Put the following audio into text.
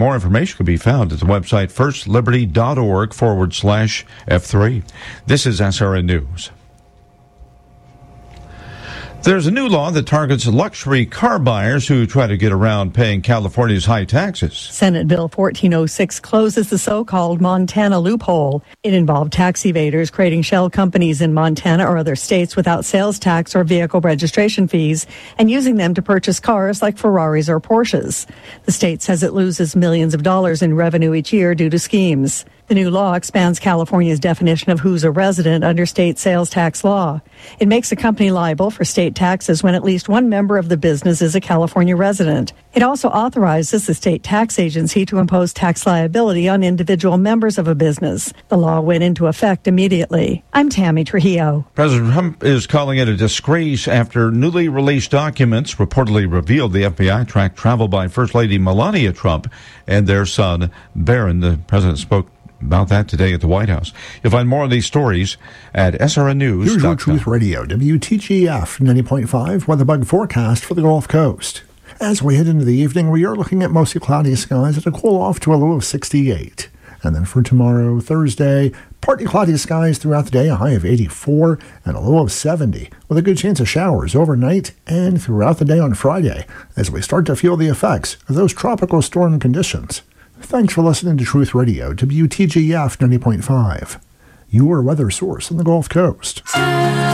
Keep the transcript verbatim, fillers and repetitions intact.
more information can be found at the website firstliberty.org forward slash F3. This is S R N News. There's a new law that targets luxury car buyers who try to get around paying California's high taxes. Senate Bill fourteen oh six closes the so-called Montana loophole. It involved tax evaders creating shell companies in Montana or other states without sales tax or vehicle registration fees and using them to purchase cars like Ferraris or Porsches. The state says it loses millions of dollars in revenue each year due to schemes. The new law expands California's definition of who's a resident under state sales tax law. It makes a company liable for state taxes when at least one member of the business is a California resident. It also authorizes the state tax agency to impose tax liability on individual members of a business. The law went into effect immediately. I'm Tammy Trujillo. President Trump is calling it a disgrace after newly released documents reportedly revealed the F B I tracked travel by First Lady Melania Trump and their son, Barron. The president spoke about that today at the White House. You'll find more of these stories at S R N News. Here's your Truth Radio, W T G F ninety point five weather-bug forecast for the Gulf Coast. As we head into the evening, we are looking at mostly cloudy skies at a cool off to a low of sixty-eight. And then for tomorrow, Thursday, partly cloudy skies throughout the day, a high of eighty-four and a low of seventy, with a good chance of showers overnight and throughout the day on Friday, as we start to feel the effects of those tropical storm conditions. Thanks for listening to Truth Radio, W T G F ninety point five, your weather source on the Gulf Coast.